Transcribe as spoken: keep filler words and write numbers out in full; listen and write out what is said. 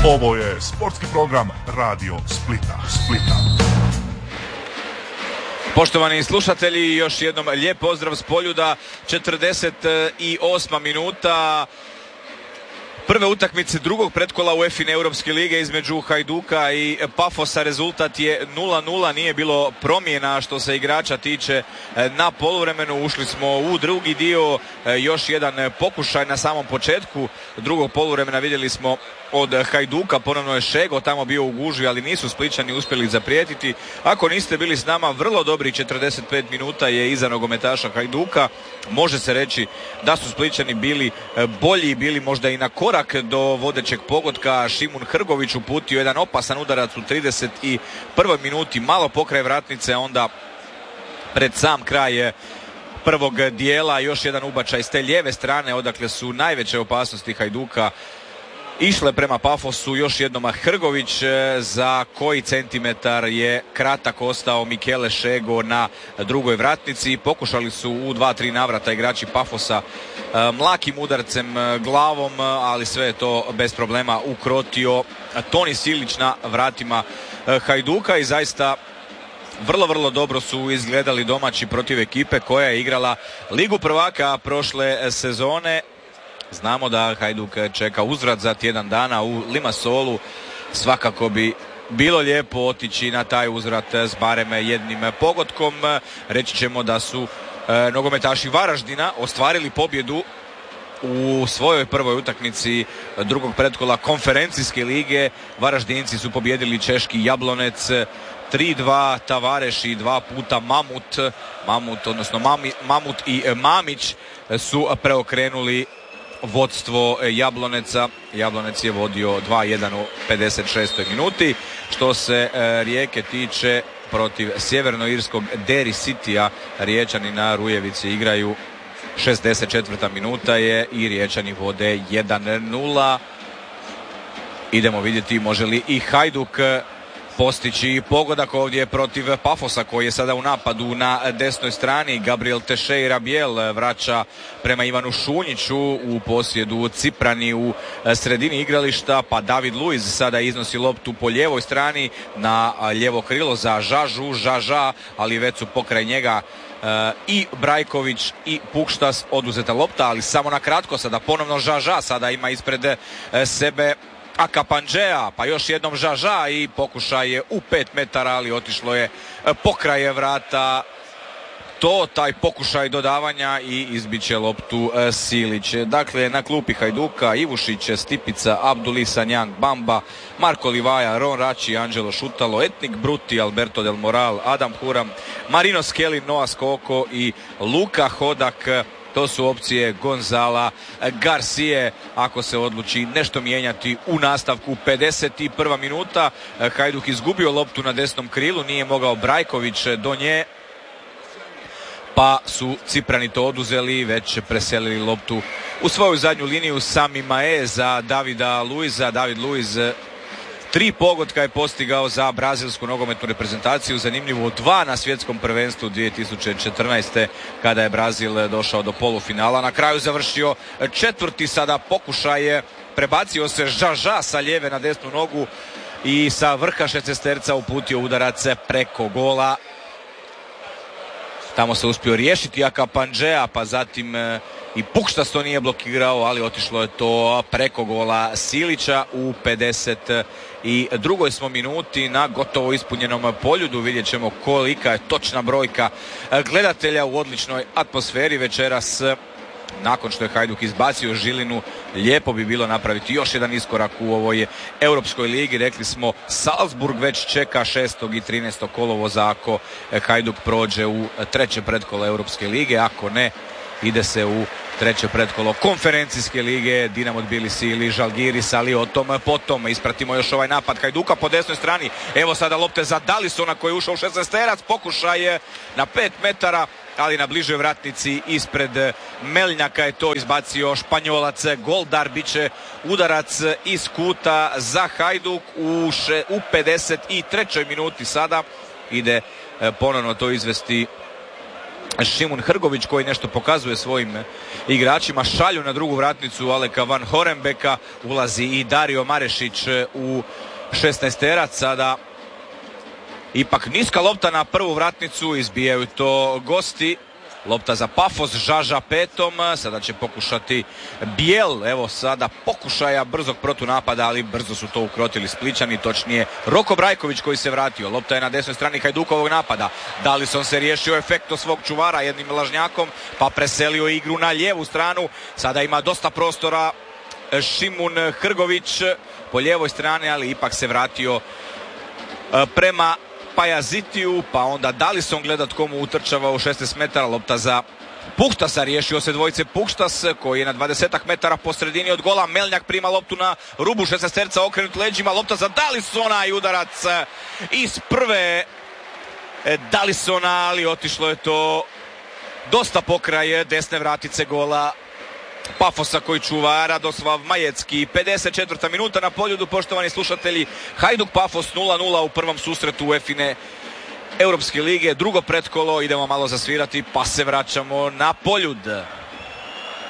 Ovo je sportski program Radio Splita. Splita. Poštovani slušatelji, još jednom lijep pozdrav s Poljuda, četrdeset osma minuta prve utakmice drugog pretkola UEFA Europske lige između Hajduka i Pafosa. Rezultat je nula nula, nije bilo promjena što se igrača tiče na poluvremenu. Ušli smo u drugi dio, još jedan pokušaj na samom početku drugog poluvremena. Vidjeli smo od Hajduka, ponovno je Šego tamo bio u gužvi, ali nisu Splićani uspjeli zaprijetiti. Ako niste bili s nama, vrlo dobri četrdeset pet minuta je iza nogometaša Hajduka. Može se reći da su Splićani bili bolji, bili možda i na korak do vodećeg pogotka. Šimun Hrgović uputio jedan opasan udarac u trideset prvoj minuti, malo pokraj vratnice, a onda pred sam kraj prvog dijela još jedan ubačaj s te lijeve strane, odakle su najveće opasnosti Hajduka išle prema Pafosu. Još jednom Hrgović, za koji centimetar je kratak ostao Mikele Šego na drugoj vratnici. Pokušali su u dva, tri navrata igrači Pafosa mlakim udarcem glavom, ali sve je to bez problema ukrotio Toni Silić na vratima Hajduka i zaista vrlo, vrlo dobro su izgledali domaći protiv ekipe koja je igrala Ligu prvaka prošle sezone. Znamo da Hajduk čeka uzvrat za tjedan dana u Limassolu. Svakako bi bilo lijepo otići na taj uzvrat s barem jednim pogodkom. Reći ćemo da su e, nogometaši Varaždina ostvarili pobjedu u svojoj prvoj utakmici drugog pretkola konferencijske lige. Varaždinci su pobjedili češki Jablonec tri dva, Tavareš i dva puta Mamut. Mamut, odnosno Mami, Mamut i Mamić su preokrenuli vodstvo Jabloneca. Jablonec je vodio dva jedan u pedeset šestoj minuti. Što se e, Rijeke tiče, protiv sjevernoirskog Derry Citya Riječani na Rujevici igraju. šezdeset četvrta minuta je i Riječani vode jedan nula. Idemo vidjeti može li i Hajduk postići pogodak ovdje protiv Pafosa, koji je sada u napadu na desnoj strani. Gabriel Teixeira Biel vraća prema Ivanu Šunjiću, u posjedu Ciprani u sredini igrališta, pa David Luiz sada iznosi loptu po lijevoj strani na lijevo krilo za Žažu, Žaža, ali već su pokraj njega e, i Brajković i Pukštas. Oduzeta lopta, ali samo na kratko. Sada ponovno Žaža, sada ima ispred e, sebe Akapanđea, pa još jednom Žaža i pokušaj je u pet metara, ali otišlo je pokraj vrata. To, taj pokušaj dodavanja i izbiće loptu Silić. Dakle, na klupi Hajduka Ivušić, Stipica, Abduli Sanjang, Bamba, Marko Livaja, Ron Rači, Anđelo Šutalo, Etnik Bruti, Alberto Del Moral, Adam Huram, Marino Skelin, Noa Skoko i Luka Hodak. To su opcije Gonzala Garcije ako se odluči nešto mijenjati u nastavku. pedeset prva minuta, Hajduk izgubio loptu na desnom krilu, nije mogao Brajković do nje, pa su Ciprani to oduzeli, već preselili loptu u svoju zadnju liniju. Sami Mae za Davida Luiza. David Luiz tri pogotka je postigao za brazilsku nogometnu reprezentaciju. Zanimljivo, dva na svjetskom prvenstvu dvije tisuće četrnaeste kada je Brazil došao do polufinala. Na kraju završio četvrti sada pokušaj, prebacio se Žaža sa lijeve na desnu nogu i sa vrha šestesterca uputio udarac preko gola. Tamo se uspio riješiti Akapanđea, pa zatim i Pukštas to nije blokirao, ali otišlo je to preko gola Silića u pedeset drugoj smo minuti na gotovo ispunjenom Poljudu. Vidjet ćemo kolika je točna brojka gledatelja u odličnoj atmosferi večeras. Nakon što je Hajduk izbacio Žilinu, lijepo bi bilo napraviti još jedan iskorak u ovoj Europskoj ligi. Rekli smo, Salzburg već čeka šestog i trinaestog kolovoza ako Hajduk prođe u treće pretkolo Europske lige. Ako ne, ide se u treće pretkolo konferencijske lige. Dinamo Tbilisi ili Žalgiris, ali o tom potom. Ispratimo još ovaj napad Hajduka po desnoj strani. Evo sada lopte za Dalisona koji je ušao u šesnaesterac. Pokušaj je na pet metara, ali na bližoj vratnici ispred Melnjaka je to izbacio Španjolac Goldar. Biće udarac iz kuta za Hajduk u, še, u pedeset trećoj minuti sada. Ide ponovno to izvesti Šimun Hrgović koji nešto pokazuje svojim igračima. Šalju na drugu vratnicu Aleka Van Horenbeka, ulazi i Dario Marešić u šesnaesterac. Sada ipak niska lopta na prvu vratnicu, izbijaju to gosti. Lopta za Pafos, Žaža petom, sada će pokušati Bijel, evo sada pokušaja brzog protunapada, ali brzo su to ukrotili Splićani, točnije Roko Brajković koji se vratio. Lopta je na desnoj strani Hajdukovog napada. Dalison se riješio efektno svog čuvara jednim lažnjakom, pa preselio igru na lijevu stranu. Sada ima dosta prostora Šimun Hrgović po lijevoj strani, ali ipak se vratio prema Pajazitiju, pa onda Dalison gleda tko mu utrčava u šesnaest metara. Lopta za Puštasa, riješio se dvojice Puštas koji je na dvadesetak metara po sredini od gola. Melnjak prima loptu na rubu šesnaesterca, okrenut leđima, lopta za Dalisona i udarac iz prve Dalisona, ali otišlo je to dosta pokraj desne vratice gola Pafosa koji čuva Radoslav Majecki. pedeset četvrta minuta na Poljudu, poštovani slušatelji. Hajduk Pafos nula nula u prvom susretu UEFA Europske lige. Drugo pretkolo, idemo malo zasvirati pa se vraćamo na Poljud.